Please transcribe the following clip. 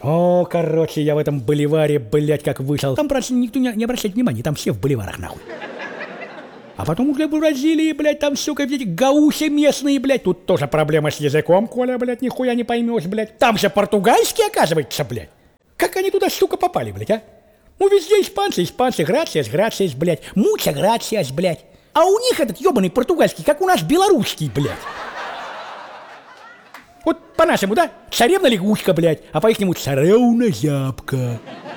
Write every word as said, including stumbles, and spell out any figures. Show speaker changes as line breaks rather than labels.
О, короче, я в этом боливаре, блядь, как вышел. Там, правда, никто не, не обращает внимания, там все в боливарах, нахуй. А потом уже в Бразилии, блядь, там, сука, эти гауси местные, блядь. Тут тоже проблема с языком, Коля, блядь, нихуя не поймешь, блядь. Там же португальский, оказывается, блядь. Как они туда, сука, попали, блядь, а? Ну, везде испанцы, испанцы, грациас, грациас, блядь. Муча грациас, блядь. А у них этот ебаный португальский, как у нас белорусский, блядь. Вот по-нашему, да? Царевна лягушка, блядь, а по-ихнему царевна зябка.